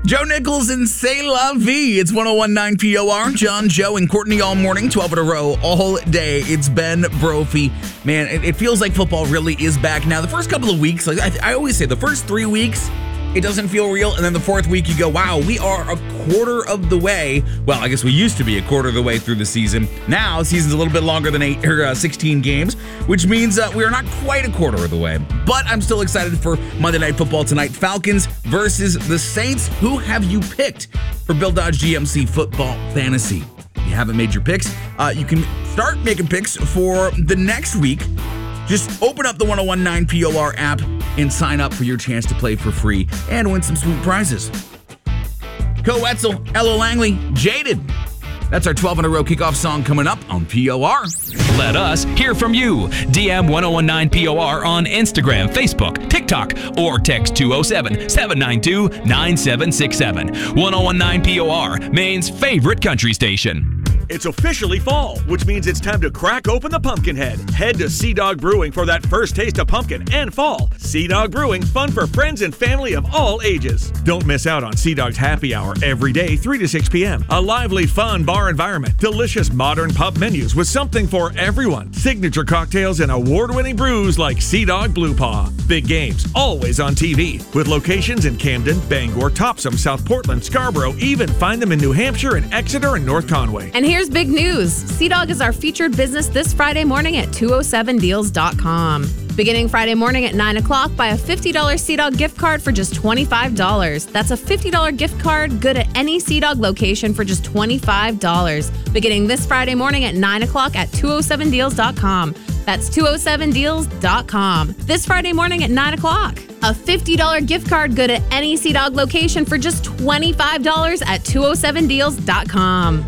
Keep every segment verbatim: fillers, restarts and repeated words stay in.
Joe Nichols and C'est La Vie. It's one oh one point nine P O R. John, Joe, and Courtney all morning, twelve in a row, all day. It's Ben Brophy. Man, it, it feels like football really is back now. The first couple of weeks, like I, I always say, the first three weeks, it doesn't feel real. And then the fourth week, you go, wow, we are a quarter of the way. Well, I guess we used to be a quarter of the way through the season. Now, the season's a little bit longer than eight or uh, sixteen games, which means uh, we are not quite a quarter of the way. But I'm still excited for Monday Night Football tonight. Falcons versus the Saints. Who have you picked for Bill Dodge G M C Football Fantasy? If you haven't made your picks, uh, you can start making picks for the next week. Just open up the one oh one point nine P O R app and sign up for your chance to play for free and win some sweet prizes. Co Wetzel, Ella Langley, Jaded. That's our twelve in a row kickoff song coming up on P O R. Let us hear from you. D M one oh one nine P O R on Instagram, Facebook, TikTok, or text two oh seven, seven nine two, nine seven six seven. one oh one nine P O R, Maine's favorite country station. It's officially fall, which means it's time to crack open the Pumpkinhead. Head to Sea Dog Brewing for that first taste of pumpkin and fall. Sea Dog Brewing, fun for friends and family of all ages. Don't miss out on Sea Dog's happy hour every day, three to six p.m. A lively, fun bar environment, delicious modern pub menus with something for everyone. Signature cocktails and award-winning brews like Sea Dog Blue Paw. Big games, always on T V. With locations in Camden, Bangor, Topsom, South Portland, Scarborough, even find them in New Hampshire and Exeter and North Conway. And here's big news. Sea Dog is our featured business this Friday morning at two oh seven deals dot com. Beginning Friday morning at nine o'clock, buy a fifty dollars Sea Dog gift card for just twenty-five dollars. That's a fifty dollars gift card good at any Sea Dog location for just twenty-five dollars. Beginning this Friday morning at nine o'clock at two oh seven deals dot com. That's two oh seven deals dot com. This Friday morning at nine o'clock. A fifty dollars gift card good at any Sea Dog location for just twenty-five dollars at two oh seven deals dot com.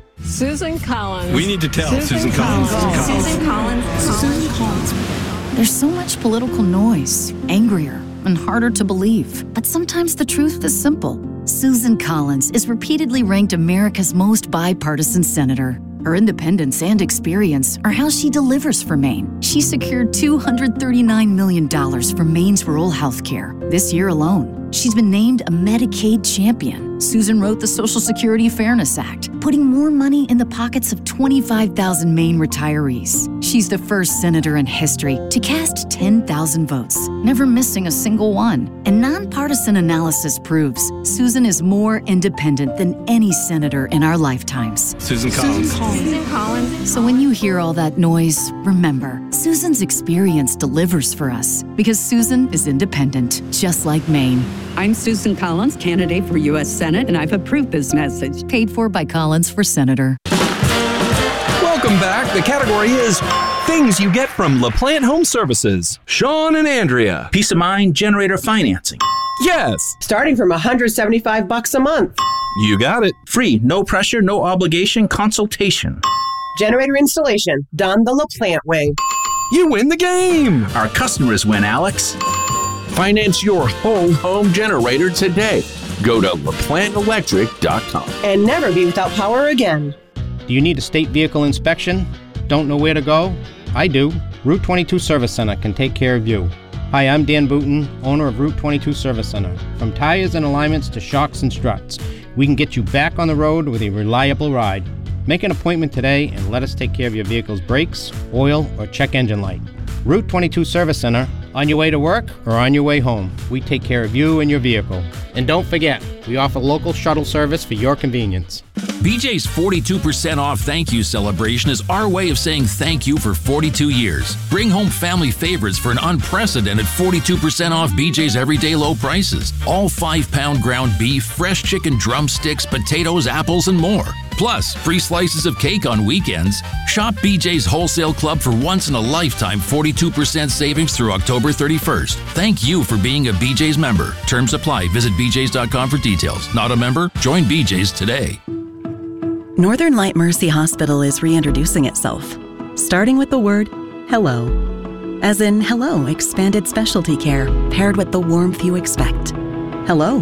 Susan Collins. We need to tell Susan, Susan Collins. Collins. Susan Collins. Susan Collins. There's so much political noise, angrier and harder to believe. But sometimes the truth is simple. Susan Collins is repeatedly ranked America's most bipartisan senator. Her independence and experience are how she delivers for Maine. She secured two hundred thirty-nine million dollars for Maine's rural health care this year alone. She's been named a Medicaid champion. Susan wrote the Social Security Fairness Act, putting more money in the pockets of twenty-five thousand Maine retirees. She's the first senator in history to cast ten thousand votes, never missing a single one. And nonpartisan analysis proves Susan is more independent than any senator in our lifetimes. Susan Collins. Susan Collins. Susan Collins. So when you hear all that noise, remember, Susan's experience delivers for us because Susan is independent, just like Maine. I'm Susan Collins, candidate for U S Senate, and I've approved this message. Paid for by Collins for Senator. Welcome back. The category is things you get from LaPlante Home Services. Sean and Andrea. Peace of mind generator financing. Yes. Starting from one hundred seventy-five bucks a month. You got it. Free, no pressure, no obligation consultation. Generator installation done the LaPlante way. You win the game. Our customers win, Alex. Finance your whole home generator today. Go to La Plante Electric dot com. And never be without power again. Do you need a state vehicle inspection? Don't know where to go? I do. Route twenty-two Service Center can take care of you. Hi, I'm Dan Booton, owner of Route twenty-two Service Center. From tires and alignments to shocks and struts, we can get you back on the road with a reliable ride. Make an appointment today and let us take care of your vehicle's brakes, oil, or check engine light. Route twenty-two Service Center, on your way to work or on your way home. We take care of you and your vehicle. And don't forget, we offer local shuttle service for your convenience. B J's forty-two percent off thank you celebration is our way of saying thank you for forty-two years. Bring home family favorites for an unprecedented forty-two percent off B J's everyday low prices. All five pound ground beef, fresh chicken drumsticks, potatoes, apples, and more. Plus, free slices of cake on weekends. Shop B J's Wholesale Club for once-in-a-lifetime forty-two percent savings through October thirty-first. Thank you for being a B J's member. Terms apply. Visit B J's dot com for details. Not a member? Join B J's today. Northern Light Mercy Hospital is reintroducing itself, starting with the word hello. As in hello, expanded specialty care paired with the warmth you expect. Hello,